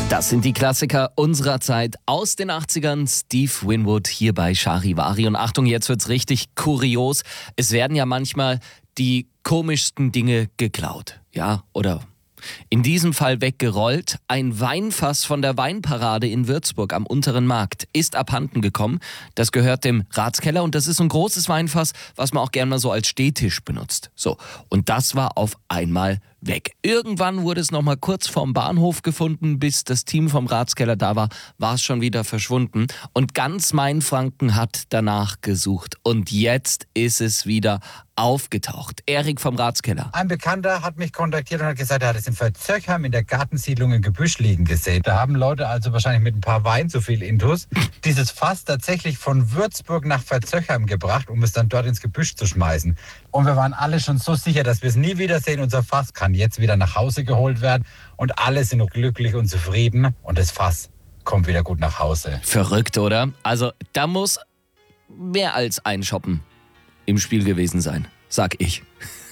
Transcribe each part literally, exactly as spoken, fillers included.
Das sind die Klassiker unserer Zeit aus den achtzigern. Steve Winwood hier bei Charivari. Und Achtung, jetzt wird's richtig kurios. Es werden ja manchmal die komischsten Dinge geklaut. Ja, oder in diesem Fall weggerollt. Ein Weinfass von der Weinparade in Würzburg am Unteren Markt ist abhanden gekommen. Das gehört dem Ratskeller und das ist ein großes Weinfass, was man auch gerne mal so als Stehtisch benutzt. So, und das war auf einmal weg. Irgendwann wurde es noch mal kurz vorm Bahnhof gefunden, bis das Team vom Ratskeller da war, war es schon wieder verschwunden. Und ganz Mainfranken hat danach gesucht. Und jetzt ist es wieder aufgetaucht. Erik vom Ratskeller. Ein Bekannter hat mich kontaktiert und hat gesagt, er hat es in Verzöchheim in der Gartensiedlung im Gebüsch liegen gesehen. Da haben Leute also wahrscheinlich mit ein paar Wein zu viel Intus dieses Fass tatsächlich von Würzburg nach Verzöchheim gebracht, um es dann dort ins Gebüsch zu schmeißen. Und wir waren alle schon so sicher, dass wir es nie wiedersehen. Unser Fass kann jetzt wieder nach Hause geholt werden und alle sind glücklich und zufrieden und das Fass kommt wieder gut nach Hause. Verrückt, oder? Also da muss mehr als ein Shoppen im Spiel gewesen sein, sag ich.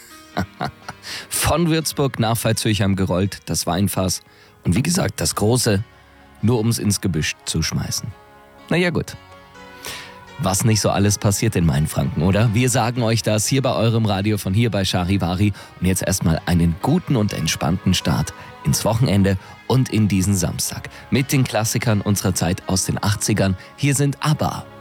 Von Würzburg nach Veitshöchheim gerollt, das Weinfass. Und wie gesagt, das Große, nur um es ins Gebüsch zu schmeißen. Naja gut. Was nicht so alles passiert in Mainfranken, oder? Wir sagen euch das hier bei eurem Radio von hier bei Charivari. Und jetzt erstmal einen guten und entspannten Start ins Wochenende und in diesen Samstag. Mit den Klassikern unserer Zeit aus den achtzigern. Hier sind ABBA.